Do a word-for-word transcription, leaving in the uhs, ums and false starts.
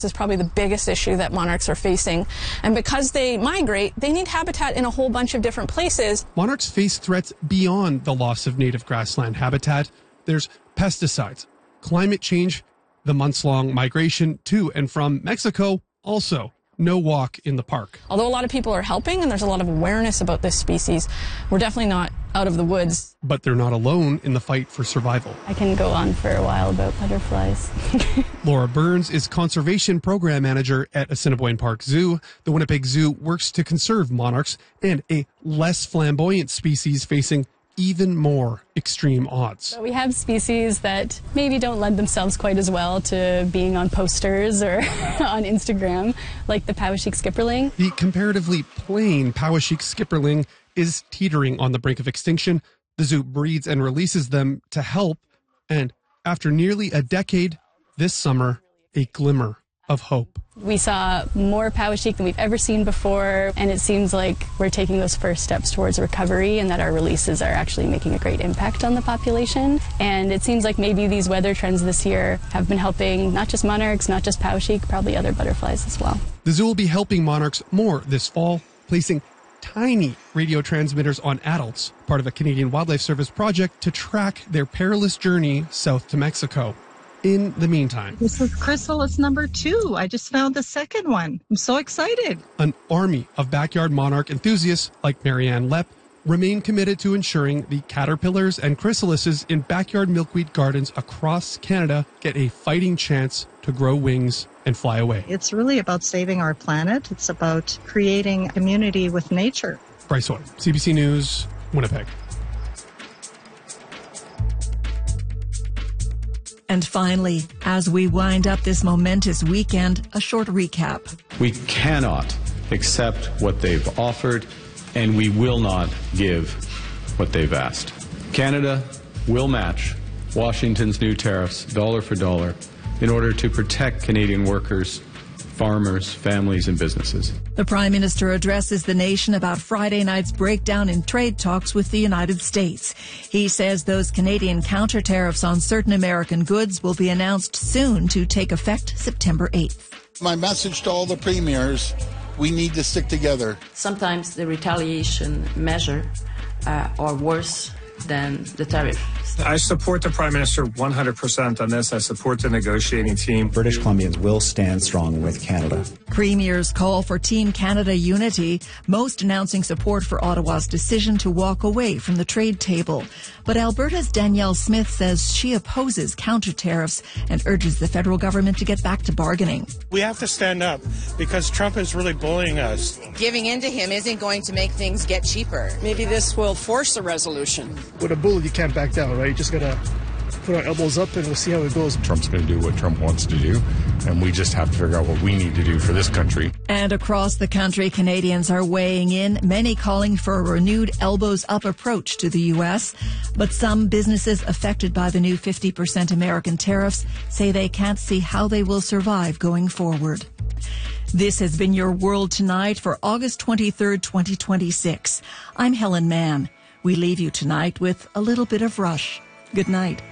This is probably the biggest issue that monarchs are facing. And because they migrate, they need habitat in a whole bunch of different places. Monarchs face threats beyond the loss of native grassland habitat. There's pesticides, climate change, the months-long migration to and from Mexico, also no walk in the park. Although a lot of people are helping and there's a lot of awareness about this species, we're definitely not out of the woods. But they're not alone in the fight for survival. I can go on for a while about butterflies. Laura Burns is Conservation Program Manager at Assiniboine Park Zoo. The Winnipeg Zoo works to conserve monarchs and a less flamboyant species facing even more extreme odds. We have species that maybe don't lend themselves quite as well to being on posters or on Instagram, like the Poweshiek skipperling. The comparatively plain Poweshiek skipperling is teetering on the brink of extinction. The zoo breeds and releases them to help, and after nearly a decade, this summer, a glimmer of hope. We saw more Poweshiek than we've ever seen before, and it seems like we're taking those first steps towards recovery and that our releases are actually making a great impact on the population. And it seems like maybe these weather trends this year have been helping not just monarchs, not just Poweshiek, probably other butterflies as well. The zoo will be helping monarchs more this fall, placing tiny radio transmitters on adults, part of a Canadian Wildlife Service project to track their perilous journey south to Mexico. In the meantime, this is chrysalis number two. I just found the second one. I'm so excited. An army of backyard monarch enthusiasts like Marianne Lepp remain committed to ensuring the caterpillars and chrysalises in backyard milkweed gardens across Canada get a fighting chance to grow wings and fly away. It's really about saving our planet. It's about creating community with nature. Bryce Hoy, C B C News, Winnipeg. And finally, as we wind up this momentous weekend, a short recap. We cannot accept what they've offered, and we will not give what they've asked. Canada will match Washington's new tariffs dollar for dollar in order to protect Canadian workers, farmers, families, and businesses. The Prime Minister addresses the nation about Friday night's breakdown in trade talks with the United States. He says those Canadian counter tariffs on certain American goods will be announced soon to take effect September eighth. My message to all the premiers, we need to stick together. Sometimes the retaliation measure uh, are worse than the tariff. I support the Prime Minister one hundred percent on this. I support the negotiating team. British Columbians will stand strong with Canada. Premiers call for Team Canada unity, most announcing support for Ottawa's decision to walk away from the trade table. But Alberta's Danielle Smith says she opposes counter tariffs and urges the federal government to get back to bargaining. We have to stand up because Trump is really bullying us. Giving in to him isn't going to make things get cheaper. Maybe this will force a resolution. With a bully, you can't back down, right? You just got to put our elbows up and we'll see how it goes. Trump's going to do what Trump wants to do, and we just have to figure out what we need to do for this country. And across the country, Canadians are weighing in, many calling for a renewed elbows-up approach to the U S. But some businesses affected by the new fifty percent American tariffs say they can't see how they will survive going forward. This has been your World Tonight for August twenty-third, twenty twenty-six. I'm Helen Mann. We leave you tonight with a little bit of Rush. Good night.